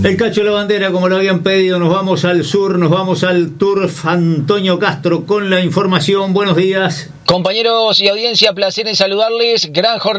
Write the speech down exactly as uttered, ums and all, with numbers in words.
El Cacho de la Bandera, como lo habían pedido, nos vamos al sur, nos vamos al Turf. Antonio Castro con la información. Buenos días. Compañeros y audiencia, placer en saludarles. Gran jornada.